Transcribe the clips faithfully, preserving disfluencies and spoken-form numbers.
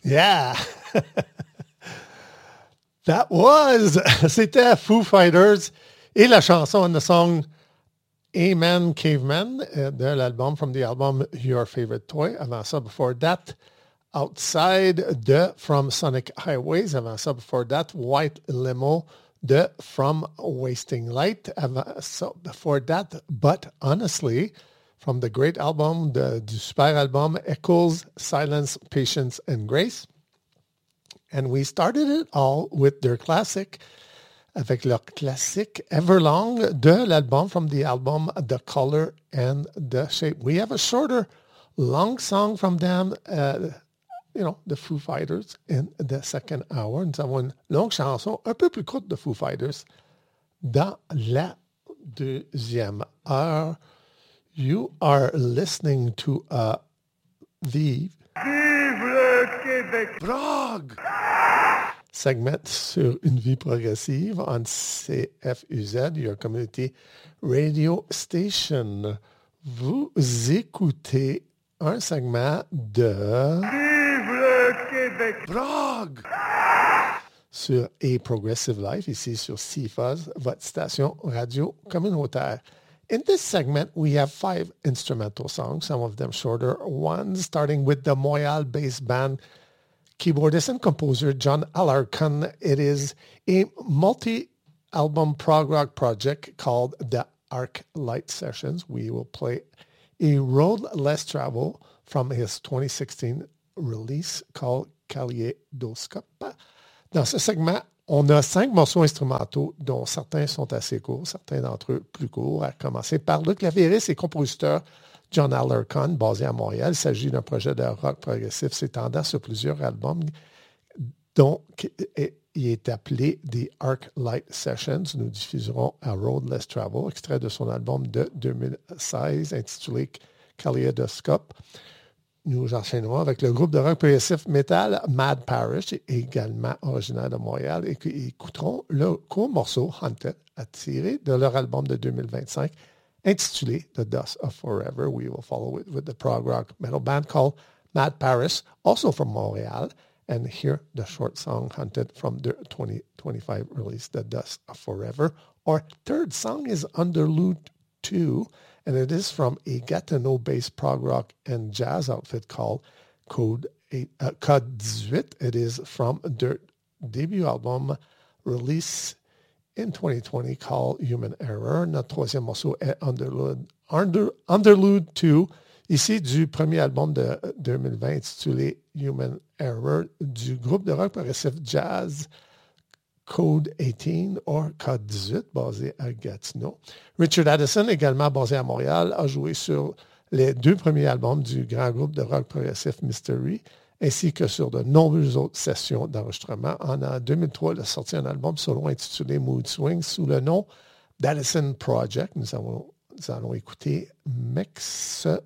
Yeah! That was! C'était Foo Fighters et la chanson and the song Amen Caveman uh, de l'album, from the album Your Favorite Toy. Avant ça, before that, Outside de From Sonic Highways. Avant ça, before that, White Limo de From Wasting Light. Avant ça, before that, But Honestly, from the great album, de, du super album Echoes, Silence, Patience, and Grace. And we started it all with their classic, avec leur classique Everlong de l'album, from the album The Color and the Shape. We have a shorter, long song from them, uh, you know, the Foo Fighters, in the second hour. Nous avons une longue chanson, un peu plus courte de Foo Fighters, dans la deuxième heure. You are listening to uh, the Vive le Québec Prague segment sur Une Vie Progressive on C F U Z, your community radio station. Vous écoutez un segment de Vive le Québec Prague sur A Progressive Life, ici sur C F U Z, votre station radio communautaire. In this segment, we have five instrumental songs, some of them shorter ones, starting with the Montreal-based band keyboardist and composer John Alarcon. It is a multi-album prog rock project called the Arc Light Sessions. We will play A Road Less Travel from his twenty sixteen release called Kaleidoscope. Dans ce segment, on a cinq morceaux instrumentaux, dont certains sont assez courts, certains d'entre eux plus courts, à commencer par le clavieriste et compositeur John Alarcon, basé à Montréal. Il s'agit d'un projet de rock progressif s'étendant sur plusieurs albums, dont il est appelé The Arc Light Sessions. Nous diffuserons A Road Less Travel, extrait de son album de deux mille seize intitulé Kaleidoscope. Nous enchaînerons avec le groupe de rock progressif metal Mad Parish, également originaire de Montréal, et qui écouteront le court morceau Haunted, tiré de leur album de deux mille vingt-cinq, intitulé The Dust of Forever. We will follow it with the prog rock metal band called Mad Paris, also from Montreal, and hear the short song Haunted from their twenty twenty-five release, The Dust of Forever. Our third song is Underlude two, and it is from a Gatineau-based prog rock and jazz outfit called Code eight, uh, Code eighteen. It is from their debut album release in twenty twenty called Human Error. Notre troisième morceau est Underlude, Under, Underlude deux, ici du premier album de deux mille vingt intitulé Human Error du groupe de rock progressif jazz Code eighteen, or Code eighteen, basé à Gatineau. Richard Addison, également basé à Montréal, a joué sur les deux premiers albums du grand groupe de rock progressif Mystery, ainsi que sur de nombreuses autres sessions d'enregistrement. En deux mille trois, il a sorti un album solo intitulé Mood Swings sous le nom d'Addison Project. Nous, avons, nous allons écouter Mexeuet,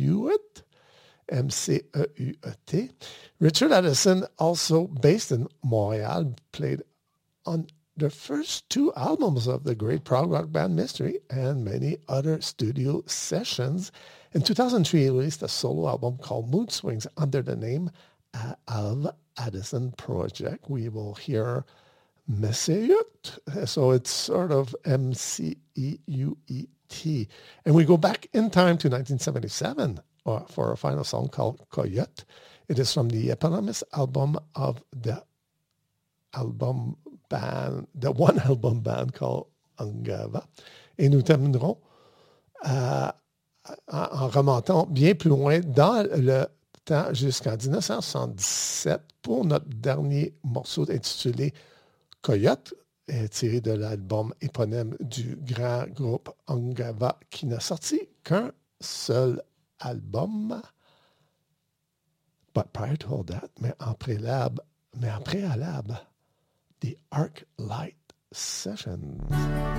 M C E U E T. Richard Addison, also based in Montreal, played on the first two albums of the great prog rock band Mystery and many other studio sessions. In two thousand three, he released a solo album called Mood Swings under the name uh, of Addison Project. We will hear Messeuet, so it's sort of M C E U E T. And we go back in time to nineteen seventy-seven uh, for a final song called Coyote. It is from the eponymous album of the album band, the one album band called Angava. Et nous terminerons euh, en, en remontant bien plus loin dans le temps jusqu'en dix-neuf cent soixante-dix-sept pour notre dernier morceau intitulé Coyote, tiré de l'album éponyme du grand groupe Angava, qui n'a sorti qu'un seul album. But prior to all that, mais en préalable, mais en préalable, The Arc Light Sessions.